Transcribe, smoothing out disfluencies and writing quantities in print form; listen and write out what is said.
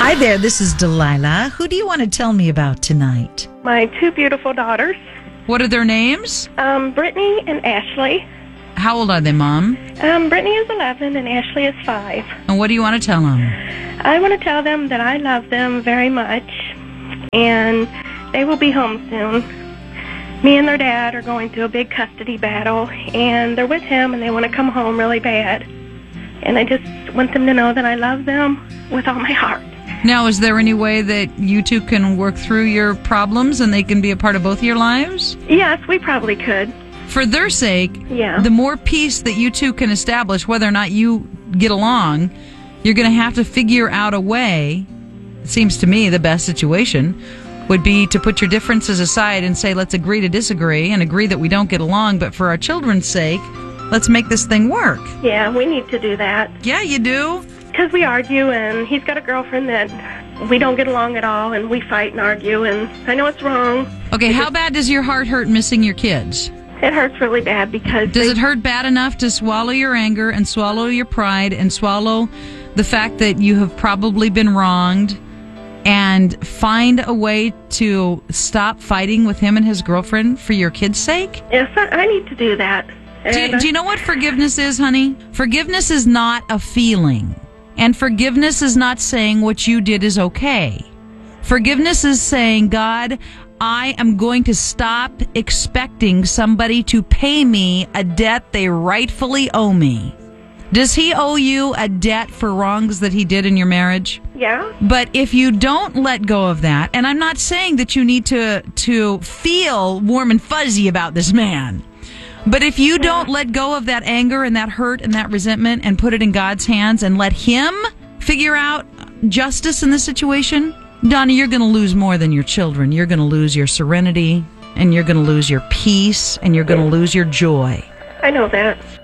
Hi there, this is Delilah. Who do you want to tell me about tonight? My two beautiful daughters, What are their names? Brittany and Ashley. How old are they, Mom? Brittany is 11 and Ashley is 5. And what do you want to tell them? I want to tell them that I love them very much, and they will be home soon. Me and their dad are going through a big custody battle, and they're with him, and they want to come home really bad. And I just want them to know that I love them with all my heart. Now, is there any way that you two can work through your problems and they can be a part of both of your lives? Yes, we probably could. For their sake, Yeah. the more peace that you two can establish, whether or not you get along, you're going to have to figure out a way. It seems to me the best situation would be to put your differences aside and say, let's agree to disagree and agree that we don't get along, but for our children's sake, let's make this thing work. Yeah, we need to do that. Yeah, you do. Because we argue, and he's got a girlfriend that we don't get along at all, and we fight and argue, and I know it's wrong. Okay, how bad does your heart hurt missing your kids? It hurts really bad because... Does it hurt bad enough to swallow your anger and swallow your pride and swallow the fact that you have probably been wronged and find a way to stop fighting with him and his girlfriend for your kids' sake? Yes, I need to do that. Do you know what forgiveness is, honey? Forgiveness is not a feeling. And forgiveness is not saying what you did is okay. Forgiveness is saying, God, I am going to stop expecting somebody to pay me a debt they rightfully owe me. Does he owe you a debt for wrongs that he did in your marriage? Yeah. But if you don't let go of that, and I'm not saying that you need to feel warm and fuzzy about this man, but if you don't let go of that anger and that hurt and that resentment and put it in God's hands and let him figure out justice in the situation, Donnie, you're going to lose more than your children. You're going to lose your serenity, and you're going to lose your peace, and you're going to lose your joy. I know that.